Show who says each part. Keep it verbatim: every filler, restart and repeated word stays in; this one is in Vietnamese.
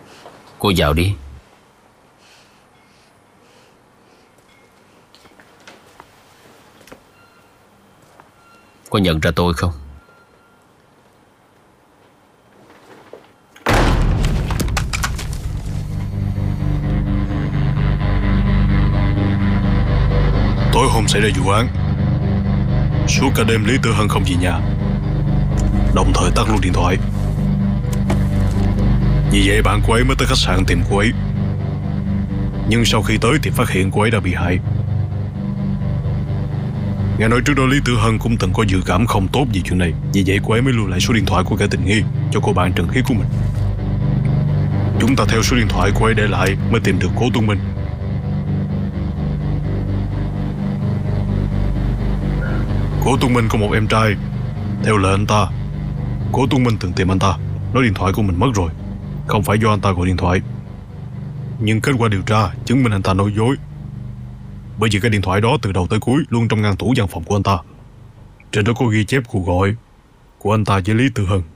Speaker 1: Cô vào đi. Có nhận ra tôi không?
Speaker 2: Tối hôm xảy ra vụ án, suốt cả đêm Lý Tử Hân không về nhà, đồng thời tắt luôn điện thoại. Vì vậy bạn cô ấy mới tới khách sạn tìm cô ấy. Nhưng sau khi tới thì phát hiện cô ấy đã bị hại. Nghe nói trước đó Lý Tử Hân cũng từng có dự cảm không tốt về chuyện này, vì vậy cô ấy mới lưu lại số điện thoại của kẻ tình nghi cho cô bạn Trần Hiết của mình. Chúng ta theo số điện thoại cô ấy để lại mới tìm được Cố Tuấn Minh. Cố Tuấn Minh có một em trai. Theo lời anh ta, Cố Tuấn Minh từng tìm anh ta, nói điện thoại của mình mất rồi, không phải do anh ta gọi điện thoại. Nhưng kết quả điều tra chứng minh anh ta nói dối, bởi vì cái điện thoại đó từ đầu tới cuối luôn trong ngăn tủ văn phòng của anh ta. Trên đó có ghi chép cuộc gọi của anh ta với Lý Tử Hân.